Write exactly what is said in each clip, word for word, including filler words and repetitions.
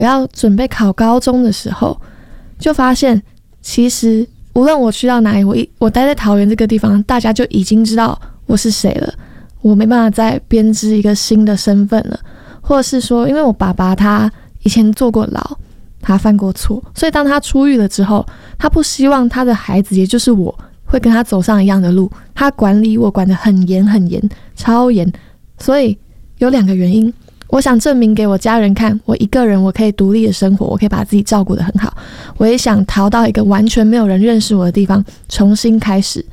要准备考高中的时候，就发现其实无论我去到哪里，我一我待在桃园这个地方，大家就已经知道我是谁了，我没办法再编织一个新的身份了，或者是说因为我爸爸他以前坐过牢，他犯过错，所以当他出狱了之后，他不希望他的孩子也就是我会跟他走上一样的路，他管理我管得很严很严，超严。所以有两个原因，我想证明给我家人看，我一个人我可以独立的生活，我可以把自己照顾得很好，我也想逃到一个完全没有人认识我的地方，重新开始。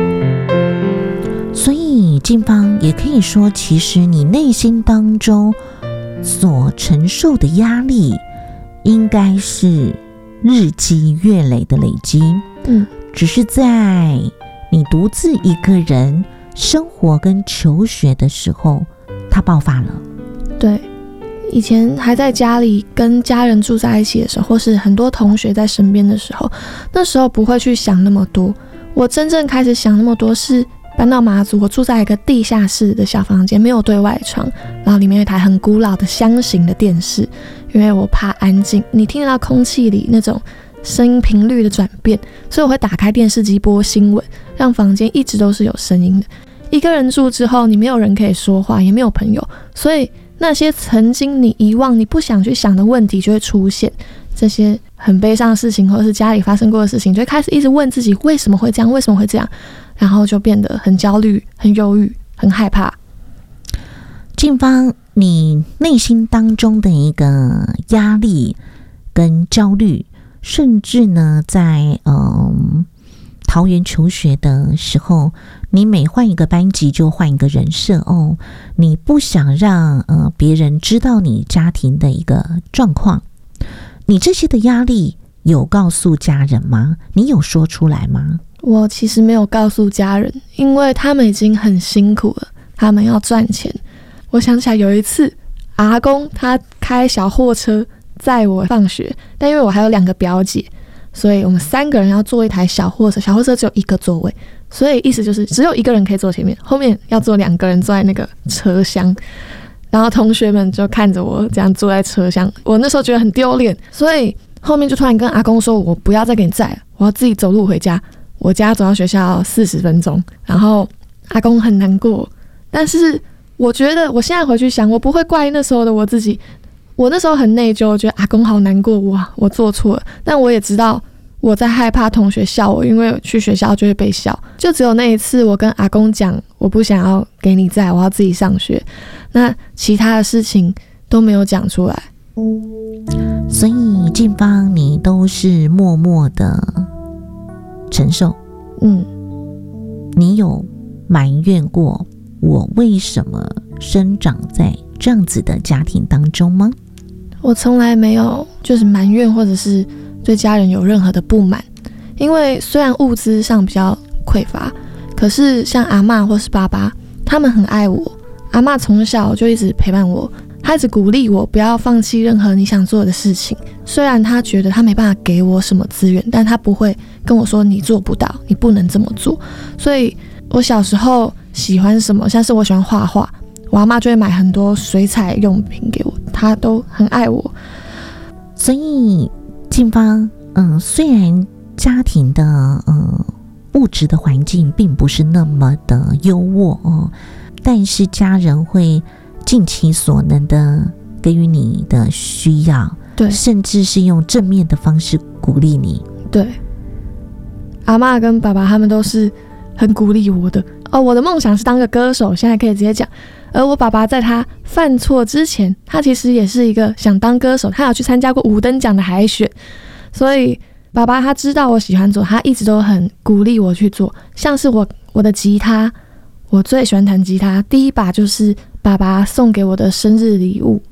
所以静芳也可以说，其实你内心当中所承受的压力应该是日积月累的累积， 嗯， 只是在你独自一个人生活跟求学的时候，它爆发了。 对，以前还在家里跟家人住在一起的时候，或是很多同学在身边的时候，那时候不会去想那么多。我真正开始想那么多是搬到马祖，我住在一个地下室的小房间，没有对外窗，然后里面有一台很古老的箱型的电视，因为我怕安静，你听得到空气里那种声音频率的转变，所以我会打开电视机播新闻，让房间一直都是有声音的。一个人住之后，你没有人可以说话，也没有朋友，所以那些曾经你遗忘、你不想去想的问题就会出现，这些很悲伤的事情，或者是家里发生过的事情，就会开始一直问自己为什么会这样，为什么会这样，然后就变得很焦虑、很忧郁、很害怕。 静芳，你内心当中的一个压力跟焦虑，甚至呢，在嗯桃园求学的时候，你每换一个班级就换一个人设哦，你不想让呃别人知道你家庭的一个状况，你这些的压力有告诉家人吗？你有说出来吗？ 我其实没有告诉家人，因为他们已经很辛苦了，他们要赚钱。我想起来有一次，阿公他开小货车载我放学，但因为我还有两个表姐，所以我们三个人要坐一台小货车，小货车只有一个座位，所以意思就是只有一个人可以坐前面，后面要坐两个人坐在那个车厢。然后同学们就看着我这样坐在车厢，我那时候觉得很丢脸，所以后面就突然跟阿公说，我不要再给你载了，我要自己走路回家。我家走到学校四十分钟，然后阿公很难过，但是我觉得我现在回去想，我不会怪那时候的我自己，我那时候很内疚，我觉得阿公好难过，哇，我做错了，但我也知道我在害怕同学笑我，因为去学校就会被笑。就只有那一次，我跟阿公讲，我不想要给你载，我要自己上学。那其他的事情都没有讲出来。 所以静芳，你都是默默的承受。 嗯， 你有埋怨过我为什么生长在这样子的家庭当中吗？ 我从来没有就是埋怨或者是对家人有任何的不满，因为虽然物资上比较匮乏，可是像阿嬷或是爸爸，他们很爱我。阿嬷从小就一直陪伴我，她一直鼓励我不要放弃任何你想做的事情。虽然她觉得她没办法给我什么资源，但她不会跟我说你做不到，你不能这么做。所以我小时候喜欢什么，像是我喜欢画画，我阿嬷就会买很多水彩用品给我，她都很爱我。 所以静芳，嗯，虽然家庭的嗯物质的环境并不是那么的优渥哦，但是家人会尽其所能的给予你的需要， 对， 甚至是用正面的方式鼓励你。 对，阿嬷跟爸爸他们都是很鼓励我的哦。我的梦想是当个歌手，现在可以直接讲。而我爸爸在他犯错之前，他其实也是一个想当歌手，他有去参加过五等奖的海选，所以爸爸他知道我喜欢做，他一直都很鼓励我去做。像是我我的吉他，我最喜欢弹吉他，第一把就是爸爸送给我的生日礼物。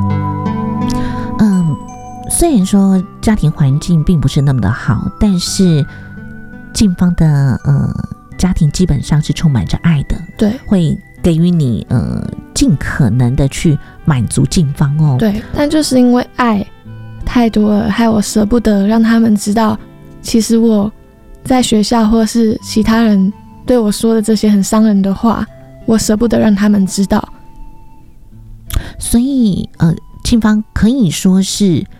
嗯，虽然说家庭环境并不是那么的好，但是静芳的呃家庭基本上是充满着爱的， 对， 会给予你呃尽可能的去满足静芳哦。 对，但就是因为爱太多了，害我舍不得让他们知道，其实我在学校或是其他人对我说的这些很伤人的话，我舍不得让他们知道。 所以呃， 庆芳可以说是